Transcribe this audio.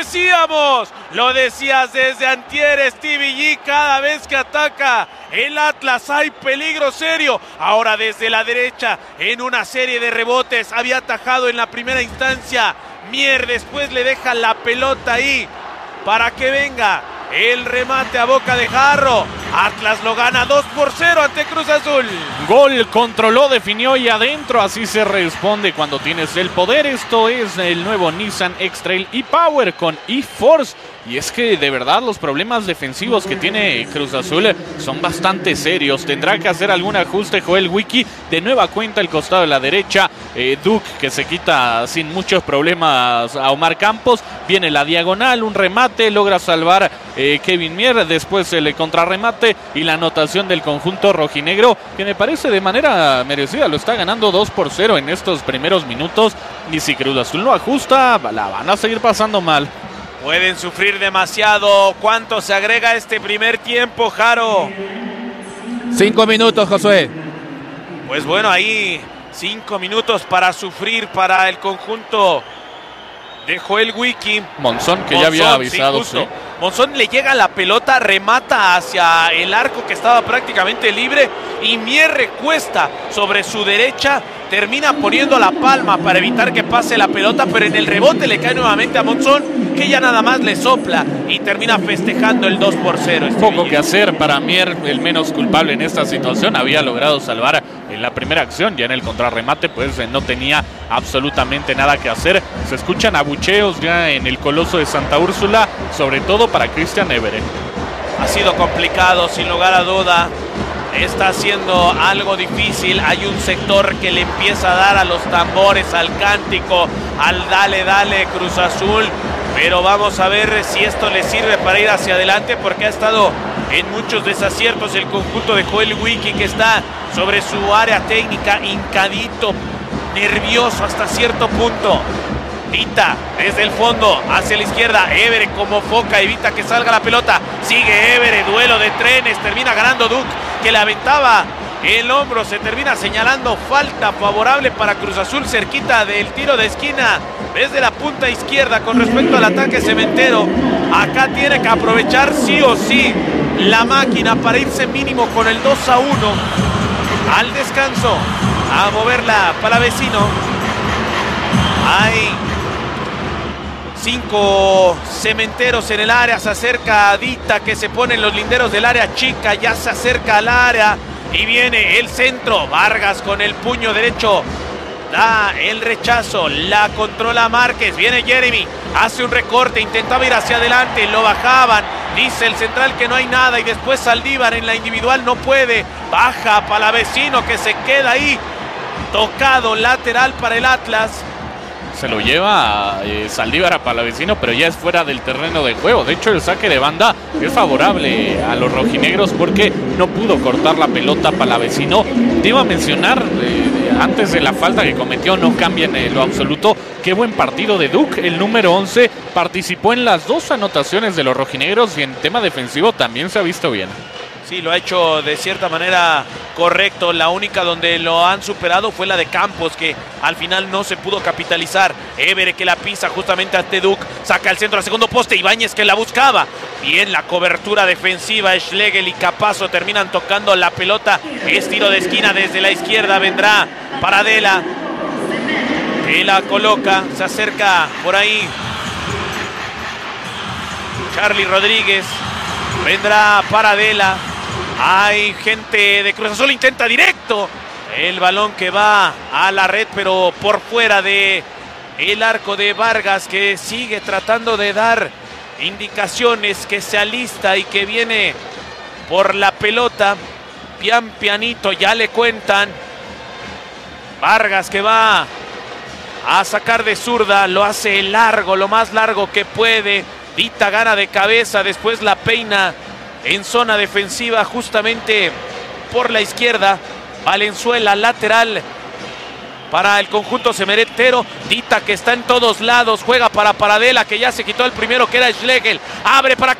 decíamos, lo decías desde antier, Stevie G, cada vez que ataca el Atlas hay peligro serio. Ahora desde la derecha, en una serie de rebotes, había atajado en la primera instancia Mier, después le deja la pelota ahí para que venga el remate a boca de jarro. Atlas lo gana 2-0 ante Cruz Azul. Gol, controló, definió y adentro. Así se responde cuando tienes el poder. Esto es el nuevo Nissan X-Trail e-Power con e-Force. Y es que de verdad los problemas defensivos que tiene Cruz Azul son bastante serios. Tendrá que hacer algún ajuste Joel Wiki. De nueva cuenta el costado de la derecha. Duke, que se quita sin muchos problemas a Omar Campos. Viene la diagonal, un remate, logra salvar Kevin Mier. Después el contrarremate y la anotación del conjunto rojinegro, que me parece de manera merecida. Lo está ganando 2-0 en estos primeros minutos. Y si Cruz Azul no ajusta, la van a seguir pasando mal. Pueden sufrir demasiado. ¿Cuánto se agrega a este primer tiempo, Jaro? 5 minutos, Josué. Pues bueno, ahí 5 minutos para sufrir para el conjunto de Joel Wiki. Monzón, que ya había avisado. Sí, Monzón le llega la pelota, remata hacia el arco que estaba prácticamente libre y Mier recuesta sobre su derecha, termina poniendo la palma para evitar que pase la pelota, pero en el rebote le cae nuevamente a Monzón, que ya nada más le sopla y termina festejando el 2-0. Poco que hacer para Mier, el menos culpable en esta situación. Había logrado salvar en la primera acción, ya en el contrarremate pues no tenía absolutamente nada que hacer. Se escuchan abucheos ya en el Coloso de Santa Úrsula, sobre todo para Christian Everen. Ha sido complicado, sin lugar a duda. Está haciendo algo difícil. Hay un sector que le empieza a dar a los tambores, al cántico, al dale, dale Cruz Azul. Pero vamos a ver si esto le sirve para ir hacia adelante, porque ha estado en muchos desaciertos el conjunto de Joel Wiki, que está sobre su área técnica, hincadito, nervioso hasta cierto punto. Vita desde el fondo hacia la izquierda, Evere como foca, evita que salga la pelota, sigue Evere, duelo de trenes, termina ganando Duke, que le aventaba el hombro, se termina señalando falta favorable para Cruz Azul cerquita del tiro de esquina desde la punta izquierda. Con respecto al ataque cementero, acá tiene que aprovechar sí o sí la máquina para irse mínimo con el 2-1 al descanso, a moverla para vecino. Hay 5 cementeros en el área, se acerca a Dita, que se pone en los linderos del área chica, ya se acerca al área y viene el centro. Vargas con el puño derecho da el rechazo, la controla Márquez, viene Jeremy, hace un recorte, intentaba ir hacia adelante, lo bajaban, dice el central que no hay nada y después Saldívar en la individual no puede, baja Palavecino, que se queda ahí tocado, lateral para el Atlas. Se lo lleva Saldívar a Palavecino, pero ya es fuera del terreno de juego. De hecho, el saque de banda es favorable a los rojinegros porque no pudo cortar la pelota Palavecino. Te iba a mencionar, antes de la falta que cometió, no cambia en lo absoluto. Qué buen partido de Duke, el número 11. Participó en las 2 anotaciones de los rojinegros y en tema defensivo también se ha visto bien. Sí, lo ha hecho de cierta manera correcto. La única donde lo han superado fue la de Campos, que al final no se pudo capitalizar. Evere, que la pisa justamente ante Duke, saca el centro al segundo poste. Ibáñez, que la buscaba. Bien la cobertura defensiva. Schlegel y Capazo terminan tocando la pelota. Es tiro de esquina desde la izquierda. Vendrá para Adela, que la coloca. Se acerca por ahí Charly Rodríguez. Vendrá para Adela. Hay gente de Cruz Azul, intenta directo el balón que va a la red, pero por fuera de el arco de Vargas, que sigue tratando de dar indicaciones, que se alista y que viene por la pelota. Pianito, ya le cuentan. Vargas, que va a sacar de zurda, lo hace largo, lo más largo que puede. Dita gana de cabeza, después la peina en zona defensiva justamente por la izquierda. Valenzuela, lateral para el conjunto cementero. Dita, que está en todos lados, juega para Paradela, que ya se quitó el primero, que era Schlegel. Abre para